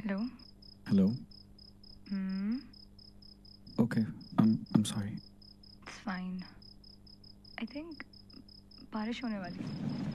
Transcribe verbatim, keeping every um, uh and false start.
Hello. Hello. Hmm. Okay, I am sorry. It's fine. I think बारिश होने वाली है।